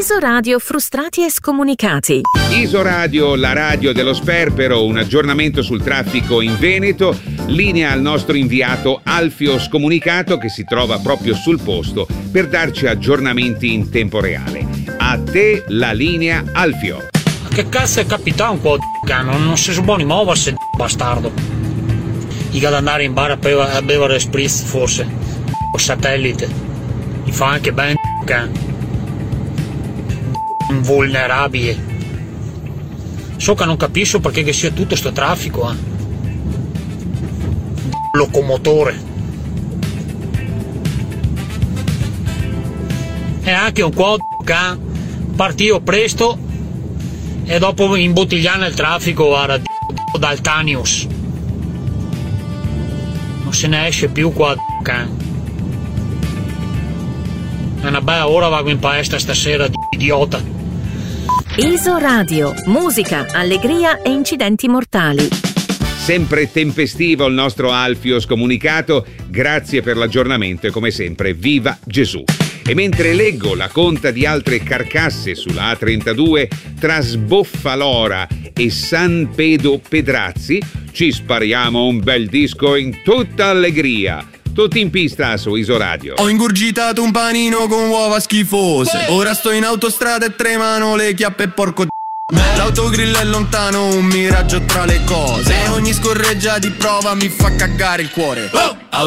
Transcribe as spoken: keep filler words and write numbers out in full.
Isoradio frustrati e scomunicati. Isoradio, la radio dello sperpero, un aggiornamento sul traffico in Veneto, linea al nostro inviato Alfio Scomunicato che si trova proprio sul posto per darci aggiornamenti in tempo reale. A te la linea, Alfio. Che cazzo è capitato un po' di cano? Non si può ni muoversi, bastardo. Gli ad andare in bar a bere, a bere spritz forse. O satellite. Gli fa anche bene can. Vulnerabile. So che non capisco perché che sia tutto sto traffico, eh. Locomotore. E anche un po' can partio presto e dopo imbottigliare il traffico, guarda, dal Tanius. Non se ne esce più qua, can. È una bella ora vado in palestra stasera, idiota. Isoradio, musica, allegria e incidenti mortali. Sempre tempestivo il nostro Alfio Scomunicato, grazie per l'aggiornamento e come sempre viva Gesù. E mentre leggo la conta di altre carcasse sulla A trentadue tra Sboffalora e San Pedo Pedrazzi, ci spariamo un bel disco in tutta allegria. Tutti in pista su Isoradio. Ho ingurgitato un panino con uova schifose. Ora sto in autostrada e tremano le chiappe e porco d***o. L'autogrill è lontano, un miraggio tra le cose. Ogni scorreggia di prova mi fa cagare il cuore.